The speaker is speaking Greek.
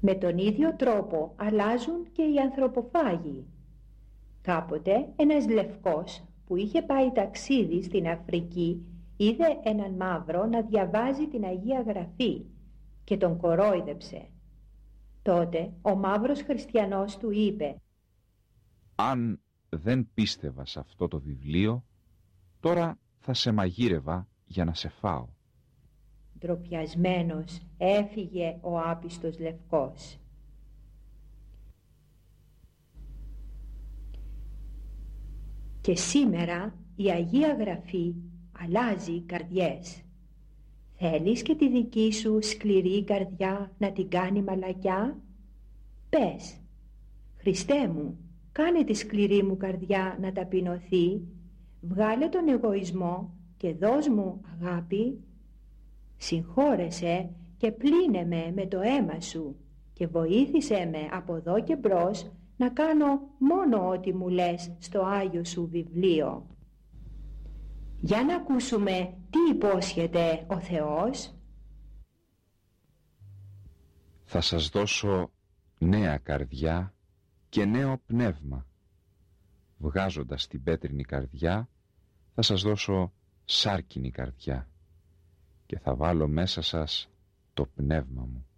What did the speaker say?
Με τον ίδιο τρόπο αλλάζουν και οι ανθρωποφάγοι. Κάποτε ένας λευκός που είχε πάει ταξίδι στην Αφρική είδε έναν μαύρο να διαβάζει την Αγία Γραφή και τον κορόιδεψε. Τότε ο μαύρος χριστιανός του είπε: «Αν δεν πίστευα σε αυτό το βιβλίο, τώρα θα σε μαγείρευα για να σε φάω». Ντροπιασμένος έφυγε ο άπιστος λευκός. Και σήμερα η Αγία Γραφή αλλάζει καρδιές. Θέλεις και τη δική σου σκληρή καρδιά να την κάνει μαλακιά? Πες: Χριστέ μου, κάνε τη σκληρή μου καρδιά να ταπεινωθεί, βγάλε τον εγωισμό και δώσ' μου αγάπη. Συγχώρεσέ και πλύνε με το αίμα σου και βοήθησέ με από εδώ και μπρος να κάνω μόνο ό,τι μου λες στο Άγιο σου βιβλίο. Για να ακούσουμε τι υπόσχεται ο Θεός. Θα σας δώσω νέα καρδιά και νέο πνεύμα. Βγάζοντας την πέτρινη καρδιά, θα σας δώσω σάρκινη καρδιά και θα βάλω μέσα σας το πνεύμα μου.